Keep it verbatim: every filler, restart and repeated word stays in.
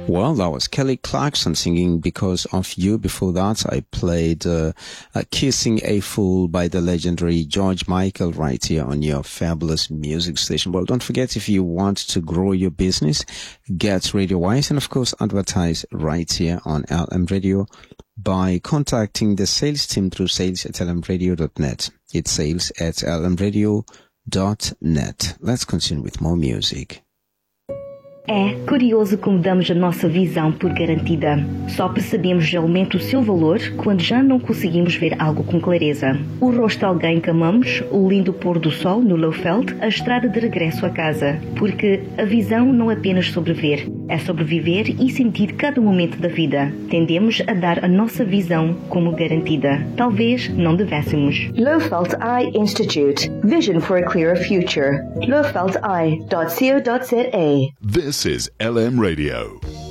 Well, that was Kelly Clarkson singing Because of You. Before that, I played uh, uh, Kissing a Fool by the legendary George Michael right here on your fabulous music station. Well, don't forget, if you want to grow your business, get Radio Wise, and of course, advertise right here on L M Radio by contacting the sales team through sales at l m radio dot net. It's sales at l m radio dot net. Let's continue with more music. É curioso como damos a nossa visão por garantida. Só percebemos realmente o seu valor quando já não conseguimos ver algo com clareza. O rosto de alguém que amamos, o lindo pôr do sol no Lowveld, a estrada de regresso a casa. Porque a visão não é apenas sobre ver, é sobre viver e sentir cada momento da vida. Tendemos a dar a nossa visão como garantida. Talvez não devêssemos. Lowveld Eye Institute. Vision for a clearer future. lowveld eye dot co dot za. This is L M Radio.